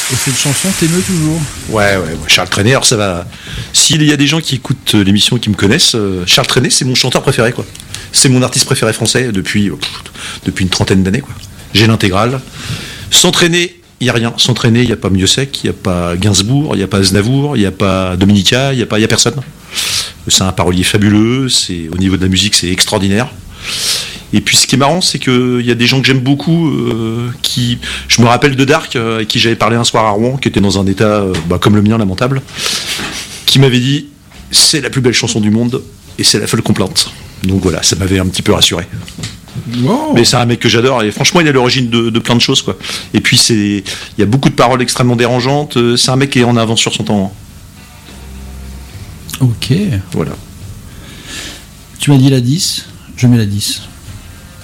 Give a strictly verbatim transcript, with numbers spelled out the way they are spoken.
Et cette chanson t'émeut toujours? Ouais, ouais, ouais. Charles Trenet, alors ça va. S'il y a des gens qui écoutent l'émission et qui me connaissent, euh, Charles Trenet, c'est mon chanteur préféré, quoi. C'est mon artiste préféré français depuis, euh, pff, depuis une trentaine d'années, quoi. J'ai l'intégrale. Sans Trenet, il n'y a rien. Sans Trenet, il n'y a pas Miossec, il n'y a pas Gainsbourg, il n'y a pas Aznavour, il n'y a pas Dominica, il n'y a, pas, il y a personne. C'est un parolier fabuleux, c'est, au niveau de la musique, c'est extraordinaire. Et puis ce qui est marrant, c'est qu'il y a des gens que j'aime beaucoup, euh, qui, je me rappelle de Dark, euh, avec qui j'avais parlé un soir à Rouen, qui était dans un état euh, bah, comme le mien, lamentable, qui m'avait dit « c'est la plus belle chanson du monde et c'est la folle complainte ». Donc voilà, ça m'avait un petit peu rassuré. Wow. Mais c'est un mec que j'adore et franchement il est à l'origine de, de plein de choses, quoi. Et puis c'est, il y a beaucoup de paroles extrêmement dérangeantes, c'est un mec qui est en avance sur son temps. Ok. Voilà. Tu m'as dit la dix, je mets la dix.